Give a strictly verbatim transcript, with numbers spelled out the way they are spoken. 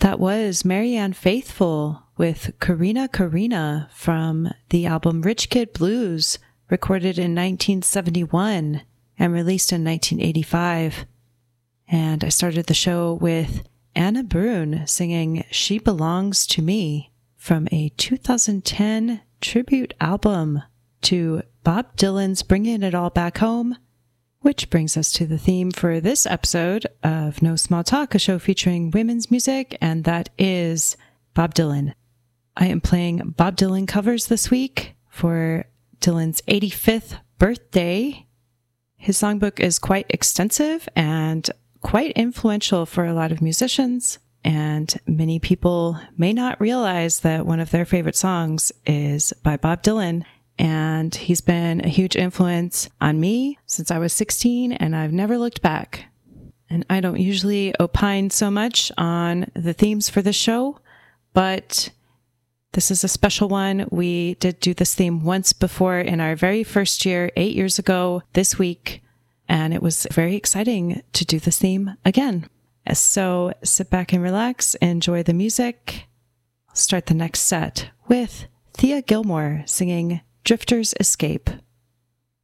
That was Marianne Faithfull with Karina Karina from the album Rich Kid Blues, recorded in nineteen seventy-one and released in nineteen eighty-five. And I started the show with Anna Brun singing She Belongs to Me from a two thousand ten tribute album to Bob Dylan's Bringing It All Back Home, which brings us to the theme for this episode of No Small Talk, a show featuring women's music, and that is Bob Dylan. I am playing Bob Dylan covers this week for Dylan's eighty-fifth birthday. His songbook is quite extensive and quite influential for a lot of musicians, and many people may not realize that one of their favorite songs is by Bob Dylan. And he's been a huge influence on me since I was sixteen, and I've never looked back. And I don't usually opine so much on the themes for this show, but this is a special one. We did do this theme once before in our very first year, eight years ago this week, and it was very exciting to do this theme again. So sit back and relax, enjoy the music. I'll start the next set with Thea Gilmore singing Drifter's Escape.